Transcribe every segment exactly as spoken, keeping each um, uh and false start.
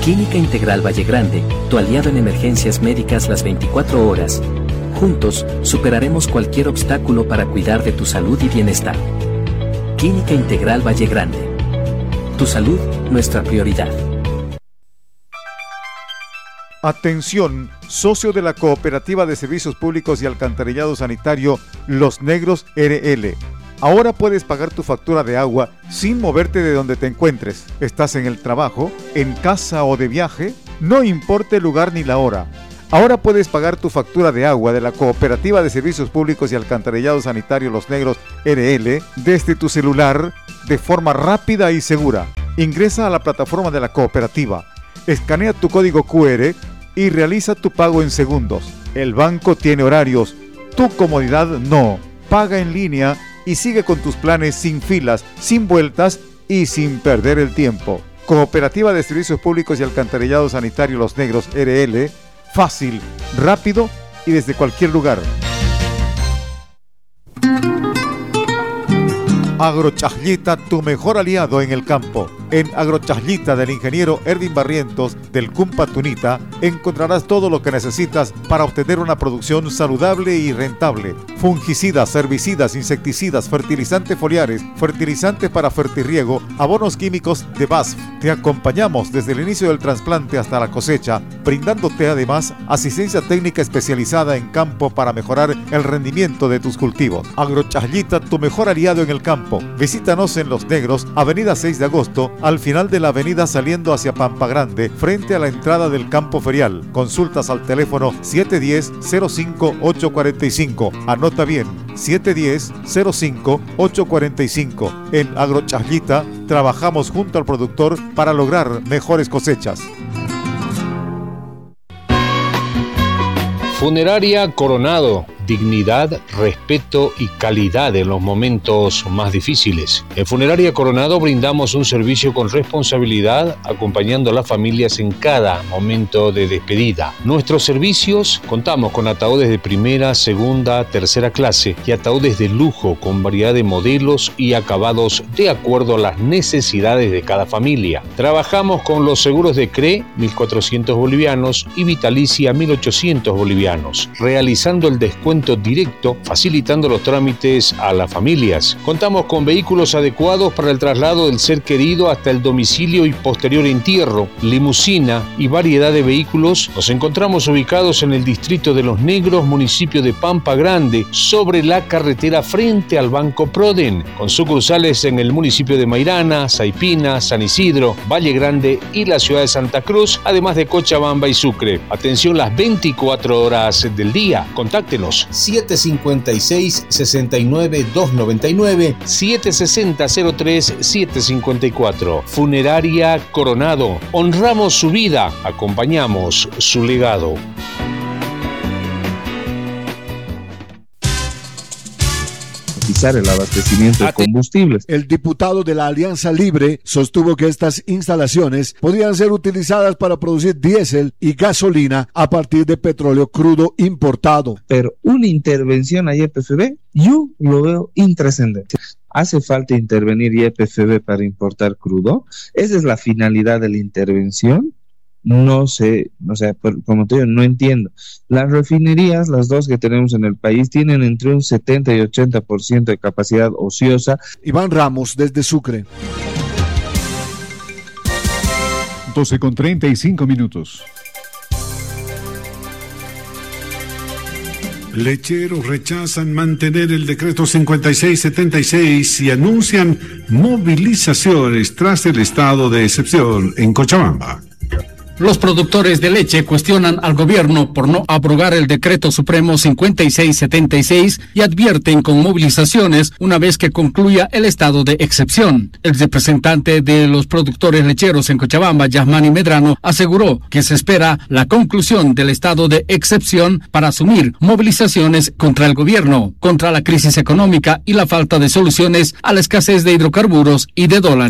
Clínica Integral Valle Grande, tu aliado en emergencias médicas las veinticuatro horas. Juntos, superaremos cualquier obstáculo para cuidar de tu salud y bienestar. Clínica Integral Valle Grande. Tu salud, nuestra prioridad. Atención, socio de la Cooperativa de Servicios Públicos y Alcantarillado Sanitario Los Negros R L. Ahora puedes pagar tu factura de agua sin moverte de donde te encuentres. ¿Estás en el trabajo, en casa o de viaje? No importa el lugar ni la hora. Ahora puedes pagar tu factura de agua de la Cooperativa de Servicios Públicos y Alcantarillado Sanitario Los Negros R L desde tu celular de forma rápida y segura. Ingresa a la plataforma de la cooperativa, escanea tu código cu erre y realiza tu pago en segundos. El banco tiene horarios, tu comodidad no. Paga en línea y sigue con tus planes sin filas, sin vueltas y sin perder el tiempo. Cooperativa de Servicios Públicos y Alcantarillado Sanitario Los Negros R L, fácil, rápido y desde cualquier lugar. Agrochaslita, tu mejor aliado en el campo. En Agrochaslita del ingeniero Erwin Barrientos del Cumpa Tunita encontrarás todo lo que necesitas para obtener una producción saludable y rentable. Fungicidas, herbicidas, insecticidas, fertilizantes foliares, fertilizantes para fertirriego, abonos químicos de B A S F. Te acompañamos desde el inicio del trasplante hasta la cosecha, brindándote además asistencia técnica especializada en campo para mejorar el rendimiento de tus cultivos. Agrochaslita, tu mejor aliado en el campo. Visítanos en Los Negros, avenida seis de agosto, al final de la avenida saliendo hacia Pampa Grande, frente a la entrada del campo ferial. Consultas al teléfono siete uno cero, cero cinco ocho cuatro cinco. Anota bien, siete uno cero, cero cinco ocho cuatro cinco. En Agrochaslita trabajamos junto al productor para lograr mejores cosechas. Funeraria Coronado. Dignidad, respeto y calidad en los momentos más difíciles. En Funeraria Coronado brindamos un servicio con responsabilidad, acompañando a las familias en cada momento de despedida. Nuestros servicios, contamos con ataúdes de primera, segunda, tercera clase y ataúdes de lujo con variedad de modelos y acabados de acuerdo a las necesidades de cada familia. Trabajamos con los seguros de C R E, mil cuatrocientos bolivianos, y Vitalicia, mil ochocientos bolivianos, realizando el descuento directo, facilitando los trámites a las familias. Contamos con vehículos adecuados para el traslado del ser querido hasta el domicilio y posterior entierro, limusina y variedad de vehículos. Nos encontramos ubicados en el distrito de Los Negros, municipio de Pampa Grande, sobre la carretera frente al Banco Proden, con sucursales en el municipio de Mairana, Saipina, San Isidro, Valle Grande y la ciudad de Santa Cruz, además de Cochabamba y Sucre. Atención las veinticuatro horas del día. Contáctenos siete cinco seis, seis nueve, dos nueve nueve, siete seis cero, cero tres, siete cinco cuatro. Funeraria Coronado. Honramos su vida, acompañamos su legado. El abastecimiento de combustibles. El diputado de la Alianza Libre sostuvo que estas instalaciones podrían ser utilizadas para producir diésel y gasolina a partir de petróleo crudo importado. Pero una intervención a Y P F B, yo lo veo intrascendente. ¿Hace falta intervenir Y P F B para importar crudo? ¿Esa es la finalidad de la intervención? No sé, o sea, como te digo, no entiendo. Las refinerías, las dos que tenemos en el país, tienen entre un setenta y ochenta por ciento de capacidad ociosa. Iván Ramos, desde Sucre. doce con treinta y cinco minutos. Lecheros rechazan mantener el decreto cincuenta y seis setenta y seis y anuncian movilizaciones tras el estado de excepción en Cochabamba. Los productores de leche cuestionan al gobierno por no abrogar el decreto supremo cincuenta y seis setenta y seis y advierten con movilizaciones una vez que concluya el estado de excepción. El representante de los productores lecheros en Cochabamba, Yasmani Medrano, aseguró que se espera la conclusión del estado de excepción para asumir movilizaciones contra el gobierno, contra la crisis económica y la falta de soluciones a la escasez de hidrocarburos y de dólares.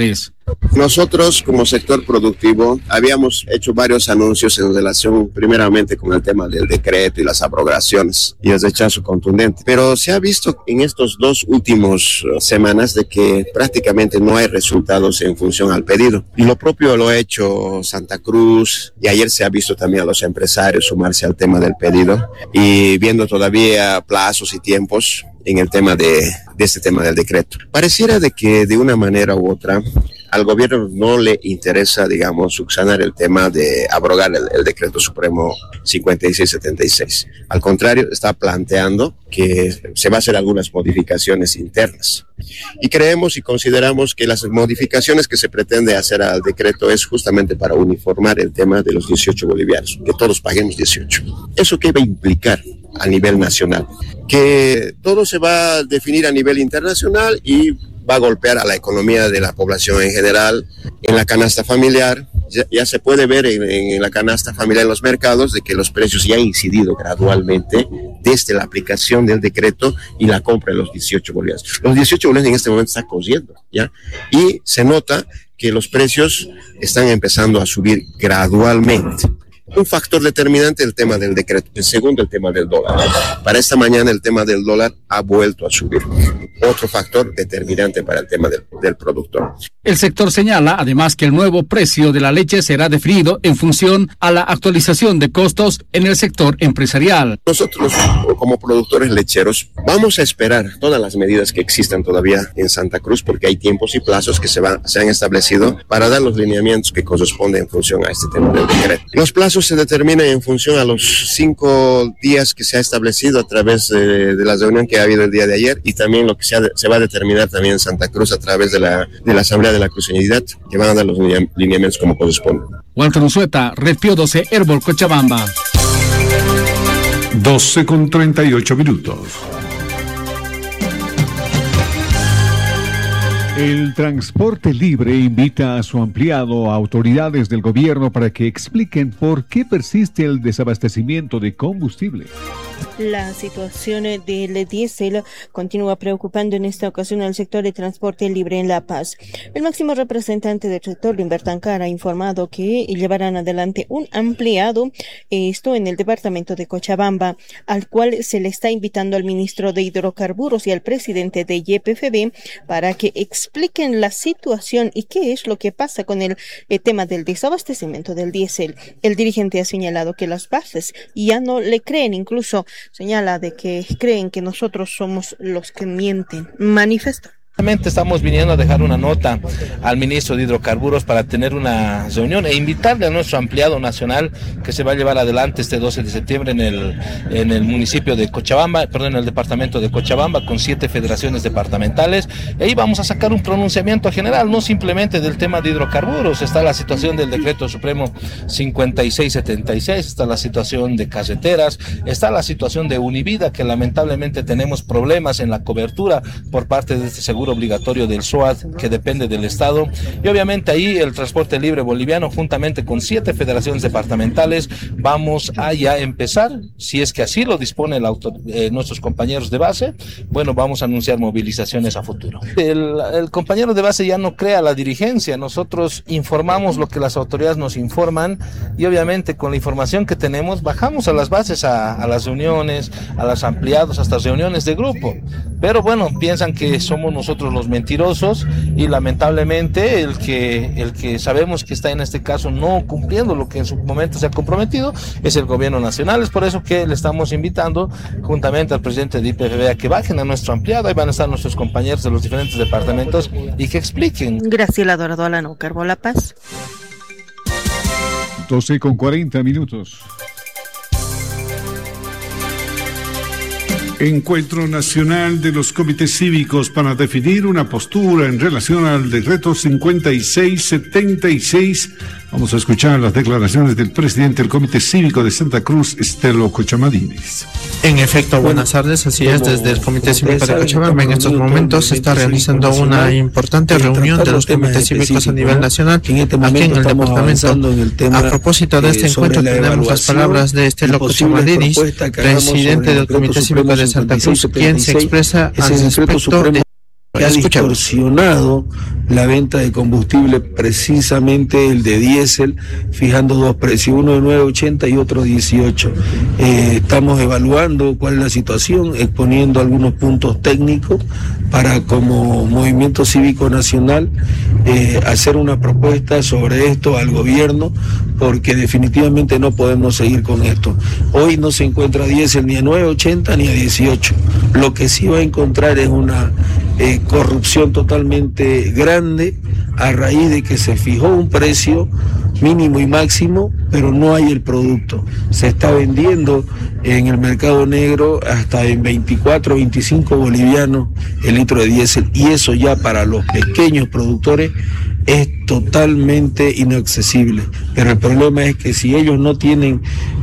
Nosotros como sector productivo habíamos hecho varios anuncios en relación primeramente con el tema del decreto y las abrogaciones y el rechazo contundente, pero se ha visto en estos dos últimos semanas de que prácticamente no hay resultados en función al pedido, y lo propio lo ha hecho Santa Cruz, y ayer se ha visto también a los empresarios sumarse al tema del pedido y viendo todavía plazos y tiempos en el tema de, de este tema del decreto. Pareciera de que de una manera u otra al gobierno no le interesa, digamos, subsanar el tema de abrogar el, el decreto supremo cincuenta y seis setenta y seis. Al contrario, está planteando que se va a hacer algunas modificaciones internas. Y creemos y consideramos que las modificaciones que se pretende hacer al decreto es justamente para uniformar el tema de los dieciocho bolivianos, que todos paguemos dieciocho. ¿Eso qué va a implicar a nivel nacional? Que todo se va a definir a nivel internacional y va a golpear a la economía de la población en general, en la canasta familiar. Ya, ya se puede ver en, en la canasta familiar en los mercados de que los precios ya han incidido gradualmente desde la aplicación del decreto y la compra de los dieciocho bolivianos. Los dieciocho bolivianos en este momento están cosiendo, ¿ya? Y se nota que los precios están empezando a subir gradualmente. Un factor determinante el tema del decreto. El segundo, el tema del dólar. Para esta mañana el tema del dólar ha vuelto a subir. Otro factor determinante para el tema del, del productor. El sector señala además que el nuevo precio de la leche será definido en función a la actualización de costos en el sector empresarial. Nosotros como productores lecheros vamos a esperar todas las medidas que existan todavía en Santa Cruz, porque hay tiempos y plazos que se, van, se han establecido para dar los lineamientos que corresponden en función a este tema del decreto. Los plazos se determinan en función a los cinco días que se ha establecido a través de, de la reunión que ha habido el día de ayer, y también lo que se, ha, se va a determinar también en Santa Cruz a través de la, de la Asamblea de la Cruceñidad, que van a dar los lineamientos como corresponde. Walter Unzueta, Red Pío doce, Herbol, Cochabamba. doce con treinta y ocho minutos. El Transporte Libre invita a su ampliado a autoridades del gobierno para que expliquen por qué persiste el desabastecimiento de combustible. La situación del diésel continúa preocupando en esta ocasión al sector de transporte libre en La Paz. El máximo representante del sector, Limbertancar, ha informado que llevarán adelante un ampliado, esto en el departamento de Cochabamba, al cual se le está invitando al ministro de Hidrocarburos y al presidente de Y P F B para que expliquen la situación y qué es lo que pasa con el, el tema del desabastecimiento del diésel. El dirigente ha señalado que las bases ya no le creen, incluso señala de que creen que nosotros somos los que mienten. Manifestó. Estamos viniendo a dejar una nota al ministro de Hidrocarburos para tener una reunión e invitarle a nuestro ampliado nacional que se va a llevar adelante este doce de septiembre en el, en el municipio de Cochabamba, perdón, en el departamento de Cochabamba, con siete federaciones departamentales. Y ahí vamos a sacar un pronunciamiento general, no simplemente del tema de hidrocarburos. Está la situación del decreto supremo cincuenta y seis setenta y seis, está la situación de carreteras, está la situación de Univida, que lamentablemente tenemos problemas en la cobertura por parte de este seguro obligatorio del S O A D, que depende del Estado, y obviamente ahí el transporte libre boliviano, juntamente con siete federaciones departamentales, vamos a ya empezar, si es que así lo dispone el auto, eh, nuestros compañeros de base, bueno, vamos a anunciar movilizaciones a futuro. El, el compañero de base ya no crea la dirigencia, nosotros informamos lo que las autoridades nos informan, y obviamente con la información que tenemos, bajamos a las bases, a, a las reuniones, a los ampliados, hasta reuniones de grupo, pero bueno, piensan que somos nosotros los mentirosos, y lamentablemente el que el que sabemos que está en este caso no cumpliendo lo que en su momento se ha comprometido es el gobierno nacional. Es por eso que le estamos invitando juntamente al presidente de Y P F B a que bajen a nuestro ampliado. Ahí van a estar nuestros compañeros de los diferentes departamentos y que expliquen. Graciela Dorado, Alano Carbo, La Paz. doce con cuarenta minutos. Encuentro Nacional de los Comités Cívicos para definir una postura en relación al decreto cincuenta y seis setenta y seis. Vamos a escuchar las declaraciones del presidente del Comité Cívico de Santa Cruz, Estelo Cochamadines. En efecto, buenas tardes. Así es, desde el Comité Cívico de Cochabamba en estos momentos se está realizando una importante reunión de los comités cívicos a nivel nacional aquí en el departamento. A propósito de este encuentro tenemos las palabras de Estelo Cochamadines, presidente del Comité Cívico de Santa Cruz, quien se expresa al respecto de que ha distorsionado la venta de combustible, precisamente el de diésel, fijando dos precios, uno de nueve ochenta y otro dieciocho. Eh, estamos evaluando cuál es la situación, exponiendo algunos puntos técnicos para, como Movimiento Cívico Nacional, eh, hacer una propuesta sobre esto al gobierno, porque definitivamente no podemos seguir con esto. Hoy no se encuentra diésel ni a nueve ochenta ni a dieciocho. Lo que sí va a encontrar es una eh, corrupción totalmente grande a raíz de que se fijó un precio mínimo y máximo, pero no hay el producto. Se está vendiendo en el mercado negro hasta en veinticuatro, veinticinco bolivianos el litro de diésel, y eso ya para los pequeños productores es totalmente inaccesible. Pero el problema es que si ellos no tienen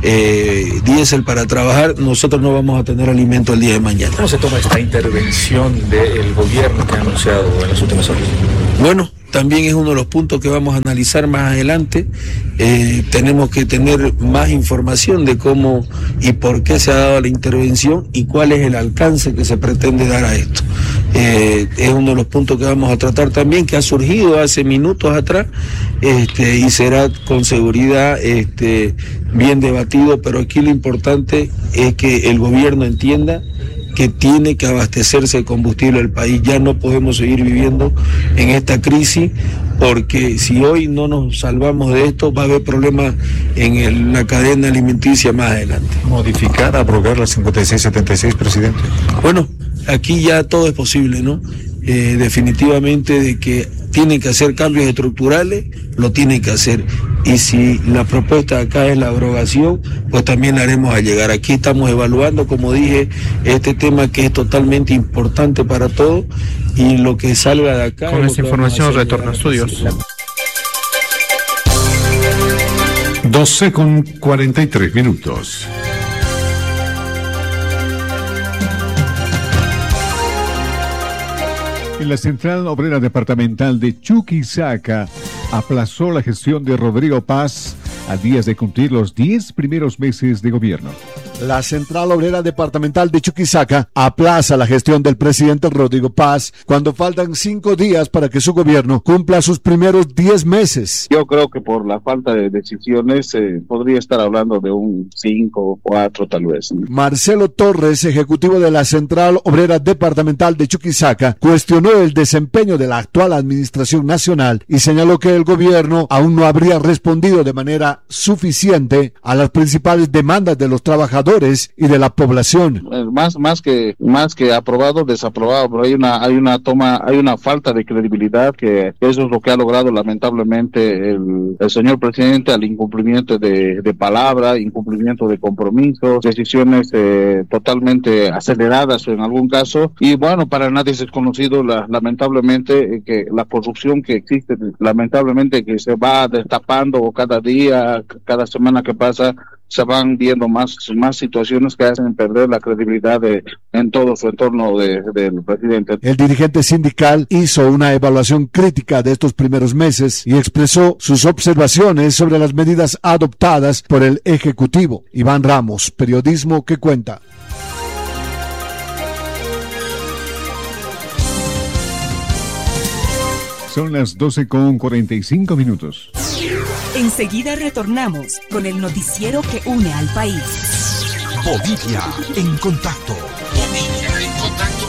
eh, diésel para trabajar, nosotros no vamos a tener alimento el día de mañana. ¿Cómo se toma esta intervención del gobierno que ha anunciado en las últimas horas? Bueno, también es uno de los puntos que vamos a analizar más adelante. Eh, tenemos que tener más información de cómo y por qué se ha dado la intervención y cuál es el alcance que se pretende dar a esto. Eh, es uno de los puntos que vamos a tratar también, que ha surgido hace minutos atrás, este, y será con seguridad este, bien debatido, pero aquí lo importante es que el gobierno entienda que tiene que abastecerse de combustible el país. Ya no podemos seguir viviendo en esta crisis, porque si hoy no nos salvamos de esto, va a haber problemas en el, la cadena alimenticia más adelante. ¿Modificar, abrogar la cincuenta y seis setenta y seis, presidente? Bueno, aquí ya todo es posible, ¿no? Eh, definitivamente de que tienen que hacer cambios estructurales, lo tienen que hacer. Y si la propuesta acá es la abrogación, pues también la haremos a llegar. Aquí estamos evaluando, como dije, este tema que es totalmente importante para todos, y lo que salga de acá... Con esta información retorno a estudios. doce con cuarenta y tres minutos. En la Central Obrera Departamental de Chuquisaca aplazó la gestión de Rodrigo Paz a días de cumplir los diez primeros meses de gobierno. La Central Obrera Departamental de Chuquisaca aplaza la gestión del presidente Rodrigo Paz cuando faltan cinco días para que su gobierno cumpla sus primeros diez meses. Yo creo que por la falta de decisiones eh, podría estar hablando de un cinco o cuatro tal vez. Marcelo Torres, ejecutivo de la Central Obrera Departamental de Chuquisaca, cuestionó el desempeño de la actual administración nacional y señaló que el gobierno aún no habría respondido de manera suficiente a las principales demandas de los trabajadores y de la población. Más, más que, más que aprobado, desaprobado, pero hay una, hay una toma, hay una falta de credibilidad, que eso es lo que ha logrado lamentablemente el, el señor presidente, al incumplimiento de, de palabra, incumplimiento de compromisos, decisiones eh, totalmente aceleradas en algún caso, y bueno, para nadie es desconocido la, lamentablemente eh, que la corrupción que existe, lamentablemente que se va destapando cada día, cada semana que pasa, se van viendo más, más situaciones que hacen perder la credibilidad de, en todo su entorno de, del presidente. El dirigente sindical hizo una evaluación crítica de estos primeros meses y expresó sus observaciones sobre las medidas adoptadas por el Ejecutivo. Iván Ramos, Periodismo que Cuenta. Son las doce con cuarenta y cinco minutos. Enseguida retornamos con el noticiero que une al país. Bolivia en contacto. Bolivia en contacto.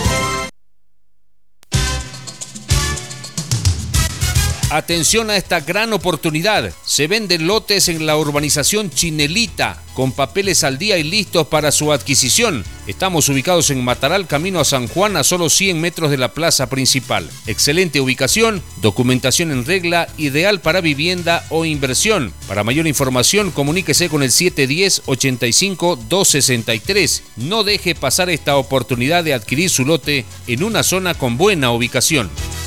Atención a esta gran oportunidad. Se venden lotes en la urbanización Chinelita, con papeles al día y listos para su adquisición. Estamos ubicados en Mataral, camino a San Juan, a solo cien metros de la plaza principal. Excelente ubicación, documentación en regla, ideal para vivienda o inversión. Para mayor información, comuníquese con el siete uno cero, ochenta y cinco, doscientos sesenta y tres. No deje pasar esta oportunidad de adquirir su lote en una zona con buena ubicación.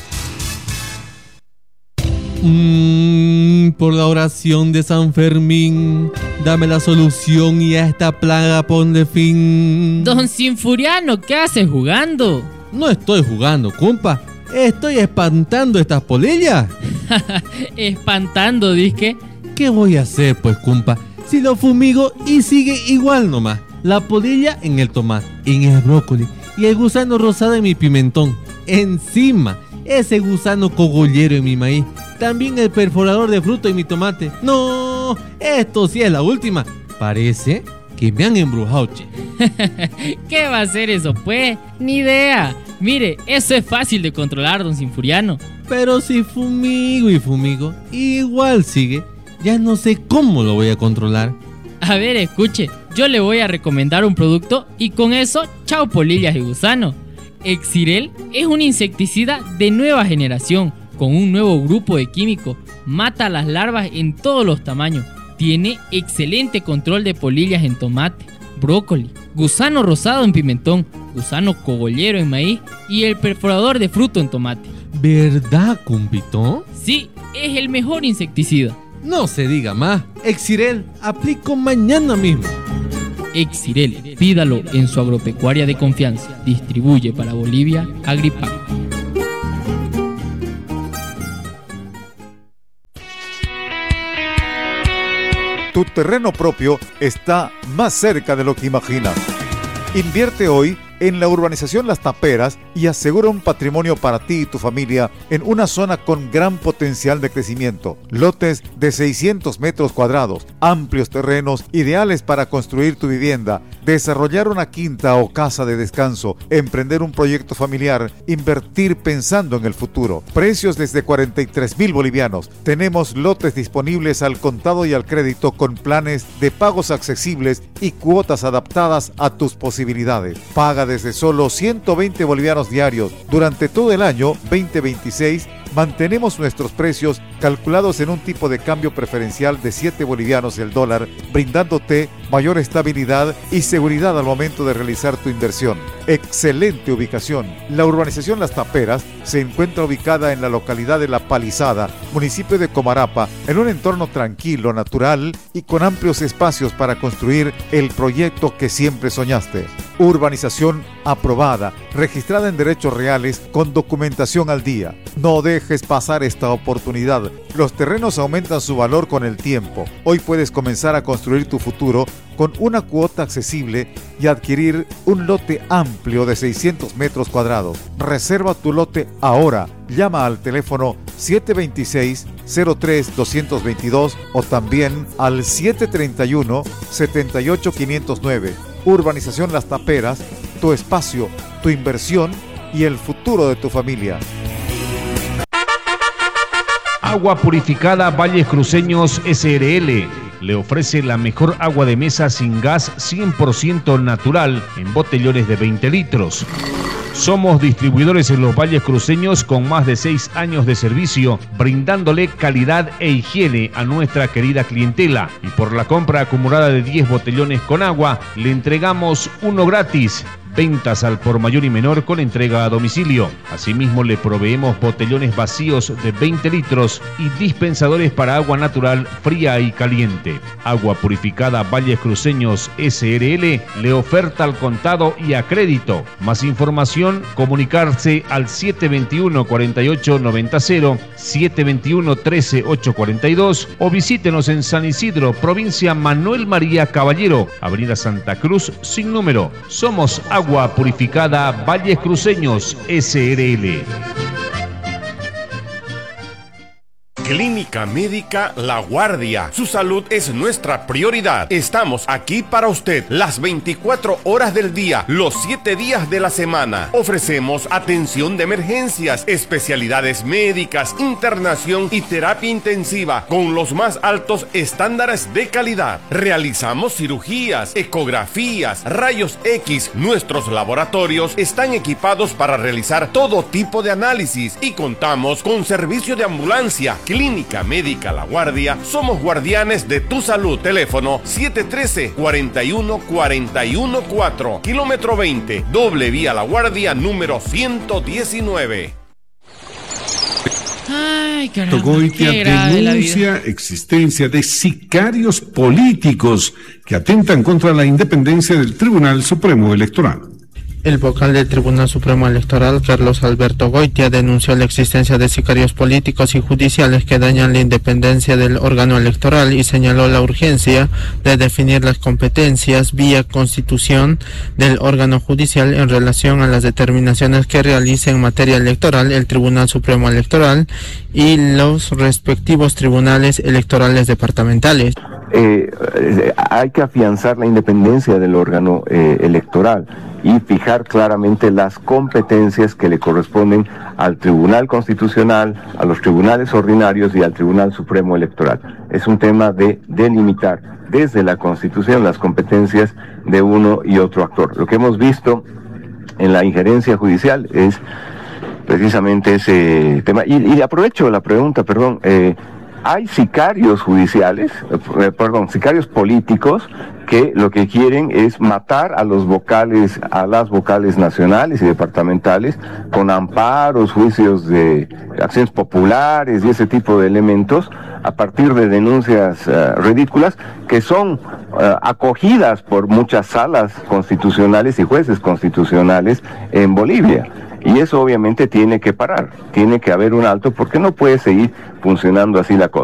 Mm, por la oración de San Fermín, dame la solución y a esta plaga ponle fin. Don Sinfuriano, ¿qué haces jugando? No estoy jugando, compa. Estoy espantando estas polillas. Espantando, disque. ¿Qué voy a hacer, pues, compa? Si lo fumigo y sigue igual nomás. La polilla en el tomate, en el brócoli y el gusano rosado en mi pimentón. Encima, ese gusano cogollero en mi maíz. También el perforador de fruto en mi tomate. No, esto sí es la última. Parece que me han embrujado, che. ¿Qué va a ser eso, pues? Ni idea. Mire, eso es fácil de controlar, don Sinfuriano. Pero si fumigo y fumigo, igual sigue. Ya no sé cómo lo voy a controlar. A ver, escuche, yo le voy a recomendar un producto y con eso, chao polillas y gusano. Exirel es un insecticida de nueva generación, con un nuevo grupo de químicos. Mata a las larvas en todos los tamaños. Tiene excelente control de polillas en tomate, brócoli, gusano rosado en pimentón, gusano cogollero en maíz y el perforador de fruto en tomate. ¿Verdad, cumpito? Sí, es el mejor insecticida. No se diga más. Exirel, aplico mañana mismo. Exirel, pídalo en su agropecuaria de confianza. Distribuye para Bolivia Agripac. Tu terreno propio está más cerca de lo que imaginas. Invierte hoy en la urbanización Las Taperas y asegura un patrimonio para ti y tu familia en una zona con gran potencial de crecimiento. Lotes de seiscientos metros cuadrados, amplios terrenos ideales para construir tu vivienda, desarrollar una quinta o casa de descanso, emprender un proyecto familiar, invertir pensando en el futuro. Precios desde cuarenta y tres mil bolivianos. Tenemos lotes disponibles al contado y al crédito con planes de pagos accesibles y cuotas adaptadas a tus posibilidades. Paga desde solo ciento veinte bolivianos diarios. Durante todo el año veinte veintiséis mantenemos nuestros precios calculados en un tipo de cambio preferencial de siete bolivianos el dólar, brindándote mayor estabilidad y seguridad al momento de realizar tu inversión. Excelente ubicación. La urbanización Las Taperas se encuentra ubicada en la localidad de La Palizada, municipio de Comarapa, en un entorno tranquilo, natural y con amplios espacios para construir el proyecto que siempre soñaste. Urbanización aprobada, registrada en derechos reales, con documentación al día. No dejes pasar esta oportunidad. Los terrenos aumentan su valor con el tiempo. Hoy puedes comenzar a construir tu futuro con una cuota accesible y adquirir un lote amplio de seiscientos metros cuadrados. Reserva tu lote ahora. Llama al teléfono siete dos seis, cero tres, dos dos dos o también al siete tres uno, siete ocho cinco cero nueve. Urbanización Las Taperas, tu espacio, tu inversión y el futuro de tu familia. Agua Purificada Valles Cruceños S R L le ofrece la mejor agua de mesa sin gas cien por ciento natural en botellones de veinte litros. Somos distribuidores en los Valles Cruceños con más de seis años de servicio, brindándole calidad e higiene a nuestra querida clientela. Y por la compra acumulada de diez botellones con agua, le entregamos uno gratis. Ventas al por mayor y menor con entrega a domicilio. Asimismo, le proveemos botellones vacíos de veinte litros y dispensadores para agua natural fría y caliente. Agua Purificada Valles Cruceños S R L le oferta al contado y a crédito. Más información, comunicarse al siete dos uno, cuatro ocho nueve cero, siete dos uno, trece, ocho cuarenta y dos o visítenos en San Isidro, provincia Manuel María Caballero, Avenida Santa Cruz, sin número. Somos Agua Agua Purificada Valles Cruceños S R L. Clínica Médica La Guardia. Su salud es nuestra prioridad. Estamos aquí para usted las veinticuatro horas del día, los siete días de la semana. Ofrecemos atención de emergencias, especialidades médicas, internación y terapia intensiva con los más altos estándares de calidad. Realizamos cirugías, ecografías, rayos X. Nuestros laboratorios están equipados para realizar todo tipo de análisis y contamos con servicio de ambulancia. Clínica Médica La Guardia, somos guardianes de tu salud. Teléfono siete uno tres, cuatro uno, cuatro uno cuatro, kilómetro veinte, doble vía La Guardia número ciento diecinueve. Ay, caramba, Togoitia qué grave la denuncia vida. existencia de sicarios políticos que atentan contra la independencia del Tribunal Supremo Electoral. El vocal del Tribunal Supremo Electoral, Carlos Alberto Goitia, denunció la existencia de sicarios políticos y judiciales que dañan la independencia del órgano electoral y señaló la urgencia de definir las competencias vía constitución del órgano judicial en relación a las determinaciones que realice en materia electoral el Tribunal Supremo Electoral y los respectivos tribunales electorales departamentales. Eh, hay que afianzar la independencia del órgano eh, electoral y fijar claramente las competencias que le corresponden al Tribunal Constitucional, a los tribunales ordinarios y al Tribunal Supremo Electoral. Es un tema de delimitar desde la Constitución las competencias de uno y otro actor. Lo que hemos visto en la injerencia judicial es precisamente ese tema. Y, y aprovecho la pregunta, perdón, eh, hay sicarios judiciales, eh, perdón, sicarios políticos que lo que quieren es matar a los vocales, a las vocales nacionales y departamentales con amparos, juicios de acciones populares y ese tipo de elementos a partir de denuncias uh, ridículas que son uh, acogidas por muchas salas constitucionales y jueces constitucionales en Bolivia. Y eso obviamente tiene que parar, tiene que haber un alto porque no puede seguir funcionando así la cosa.